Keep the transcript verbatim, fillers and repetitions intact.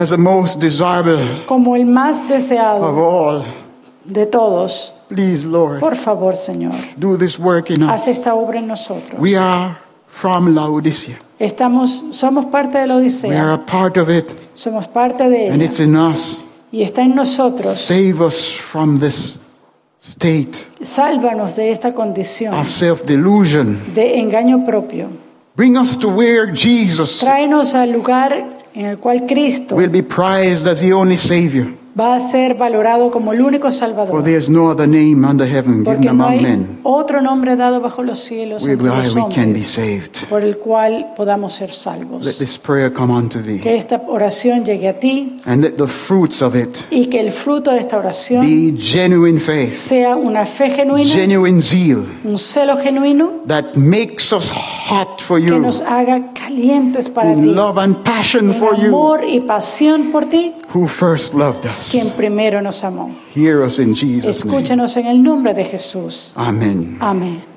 as the most desirable como el más deseado of all. de todos. Please, Lord, Por favor, Señor, do this work in haz us. esta obra en nosotros. We are from Laodicea. Estamos, somos parte de la We are Odisea, a part of it, somos parte de and ella, it's in us. y está en nosotros. Save us from this state Sálvanos de esta condición of self-delusion. de engaño propio. Bring us to where Jesus Tráenos al lugar en el cual Cristo will be prized as the only Savior. va a ser valorado como el único For Salvador. there is no other name under heaven given Porque no among hay men otro nombre dado bajo los cielos entre whereby los we can be hombres saved. por el cual podamos ser Let salvos. this prayer come unto thee, Que esta oración llegue a ti and let the fruits of it y que el fruto de esta oración be genuine faith, sea una fe genuina, genuine zeal un celo genuino that makes us hot for que you, nos haga calientes para in ti, love and passion en for you, amor y pasión por ti, who first loved quien us. primero nos amó. Hear us in Jesus' name. Escúchanos en el nombre de Jesús. Amen. Amén.